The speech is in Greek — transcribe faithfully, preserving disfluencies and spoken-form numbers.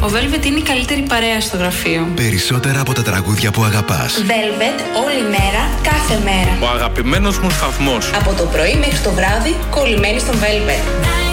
Velvet είναι η καλύτερη παρέα στο γραφείο. Περισσότερα από τα τραγούδια που αγαπάς. Velvet, όλη μέρα, κάθε μέρα. Ο αγαπημένος μου σταθμός. Από το πρωί μέχρι το βράδυ, κολλημένοι στον Velvet.